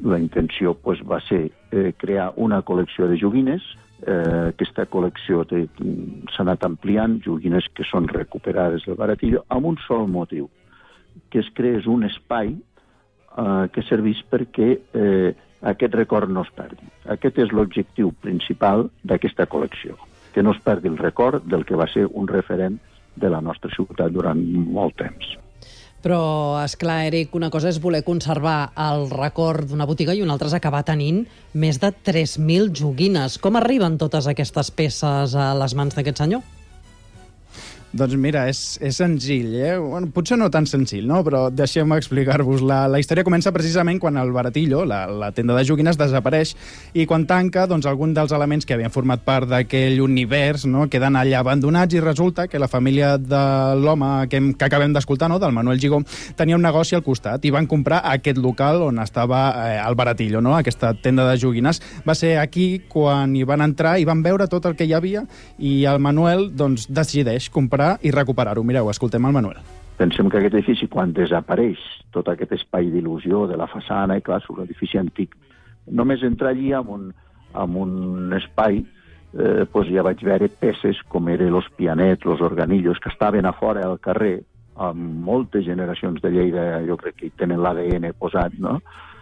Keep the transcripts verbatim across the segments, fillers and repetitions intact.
la intenció pues, va ser eh, crear una col·lecció de joguines. Eh, aquesta col·lecció té- s'ha anat ampliant, joguines que són recuperades del Baratillo, amb un sol motiu, que es creés un espai eh, que servís perquè eh, aquest record no es perdi. Aquest és l'objectiu principal d'aquesta col·lecció, que no es perdi el record del que va ser un referent de la nostra ciutat durant molt temps. Però, esclar, Eric, una cosa és voler conservar el record d'una botiga i una altra és acabar tenint més de tres mil joguines. Com arriben totes aquestes peces a les mans d'aquest senyor? Doncs mira, és, és senzill, eh? Bueno, potser no tan senzill, no? Però deixeu-me explicar-vos. La, la història comença precisament quan el Baratillo, la, la tenda de joguines, desapareix i quan tanca, doncs, algun dels elements que havien format part d'aquell univers, no?, queden allà abandonats i resulta que la família de l'home que, hem, que acabem d'escoltar, no?, del Manuel Gigó, tenia un negoci al costat i van comprar aquest local on estava eh, el Baratillo, no?, aquesta tenda de joguines. Va ser aquí quan hi van entrar i van veure tot el que hi havia i el Manuel, doncs, decideix comprar i recuperar-ho. Mireu, escoltem el Manuel. Pensem que aquest edifici, quan desapareix tot aquest espai d'il·lusió de la façana, i clar, és un edifici antic, només entrar allí amb un, amb un espai, eh, doncs ja vaig veure peces com eren els pianets, els organillos, que estaven a fora al carrer, amb moltes generacions de Lleida, jo crec que hi tenen l'A D N posat, no?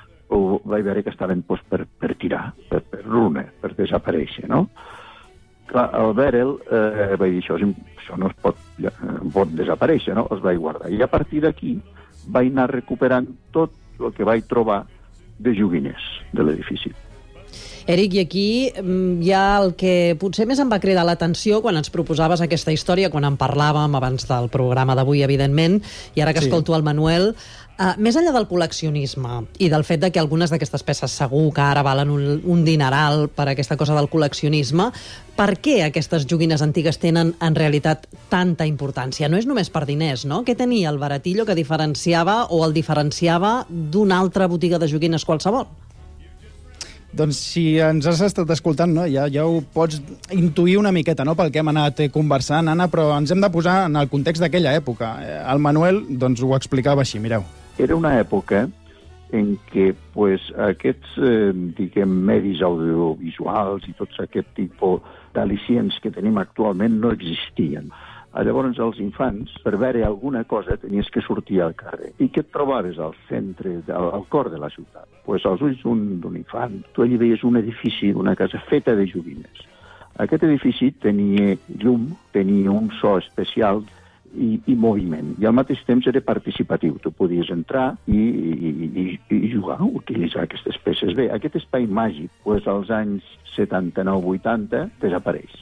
O vaig veure que estaven doncs, per, per tirar, per, per runa, per desaparèixer, no? Clar, al veure'l, eh, vaig dir, això, això no es pot, ja, pot desaparèixer, no? Els vaig guardar. I a partir d'aquí vaig anar recuperant tot el que vaig trobar de joguines de l'edifici. Eric, i aquí hi ha el que potser més em va cridar l'atenció quan ens proposaves aquesta història, quan en parlàvem abans del programa d'avui, evidentment, i ara que Sí. escolto el Manuel, uh, més enllà del col·leccionisme i del fet de que algunes d'aquestes peces segur que ara valen un, un dineral per aquesta cosa del col·leccionisme, per què aquestes joguines antigues tenen en realitat tanta importància? No és només per diners, no? Què tenia el Baratillo que diferenciava o el diferenciava d'una altra botiga de joguines qualsevol? Doncs si ens has estat escoltant, no, ja, ja ho pots intuir una miqueta, no?, pel que hem anat conversant, Anna, però ens hem de posar en el context d'aquella època. El Manuel doncs, ho explicava així, mireu. Era una època en què pues, aquests eh, diguem, medis audiovisuals i tots aquest tipus d'al·licients que tenim actualment no existien. Llavors, els infants, per veure alguna cosa, tenies que sortir al carrer. I què et trobaves al centre, al, al cor de la ciutat? Pues als ulls d'un infant, tu allí veies un edifici, una casa feta de joguines. Aquest edifici tenia llum, tenia un so especial i, i moviment. I al mateix temps era participatiu. Tu podies entrar i, i, i, i jugar, utilitzar aquestes peces. Bé, aquest espai màgic, pues, als anys setanta-nou vuitanta, desapareix.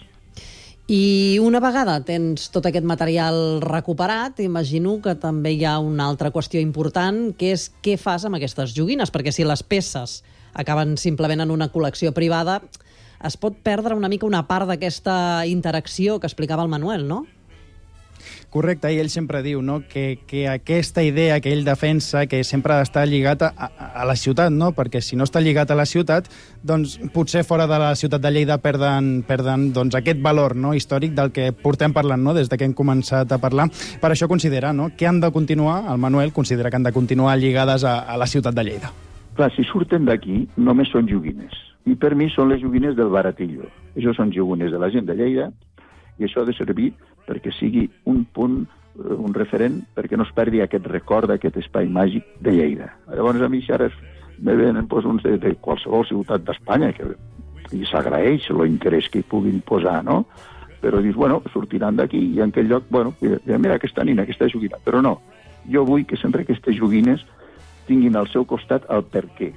I una vegada tens tot aquest material recuperat, imagino que també hi ha una altra qüestió important, que és què fas amb aquestes joguines, perquè si les peces acaben simplement en una col·lecció privada, es pot perdre una mica una part d'aquesta interacció que explicava el Manuel, no? Correcte, i ell sempre diu, no?, que, que aquesta idea que ell defensa, que sempre ha d'estar lligat a, a la ciutat, no?, perquè si no està lligat a la ciutat, doncs potser fora de la ciutat de Lleida perden, perden doncs, aquest valor, no?, històric del que portem parlant, no?, des de que hem començat a parlar. Per això considera, no?, que han de continuar, el Manuel considera que han de continuar lligades a, a la ciutat de Lleida. Clar, si surten d'aquí, només són joguines. I per mi són les joguines del Baratillo. Això són joguines de la gent de Lleida i això ha de servir perquè sigui un punt, un referent, perquè no es perdi aquest record d'aquest espai màgic de Lleida. Llavors a mi ara me venen pues, uns de, de qualsevol ciutat d'Espanya, que i s'agraeix l'interès que hi puguin posar, no? Però dius, bueno, sortiran d'aquí i en aquell lloc, bueno, mira aquesta nina, aquesta joguina. Però no, jo vull que sempre aquestes joguines tinguin al seu costat el per què.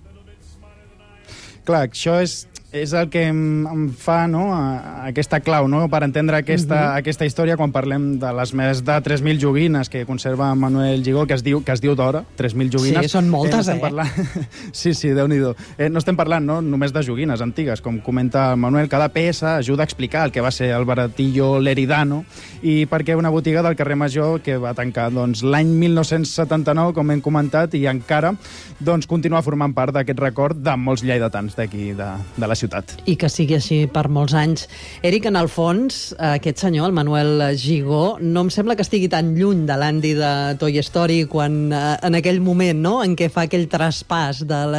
Clar, això és, és el que em, em fa, no?, a, aquesta clau, no?, per entendre aquesta, uh-huh. aquesta història quan parlem de les més de tres mil joguines que conserva Manuel Gigó, que es diu, que es diu d'hora, tres mil joguines. Sí, són moltes, eh? No parlant... sí, sí, Déu-n'hi-do. Eh, no estem parlant, no?, només de joguines antigues, com comenta el Manuel, cada peça ajuda a explicar el que va ser el Baratillo Leridano i perquè una botiga del carrer Major que va tancar doncs, l'any mil nou-cents setanta-nou, com hem comentat, i encara doncs, continua formant part d'aquest record de molts lleidatans d'aquí, de, de la ciutat. I que sigui així per molts anys. Eric, en el fons, aquest senyor, el Manuel Gigó, no em sembla que estigui tan lluny de l'Andy de Toy Story quan, en aquell moment, no?, en què fa aquell traspàs de la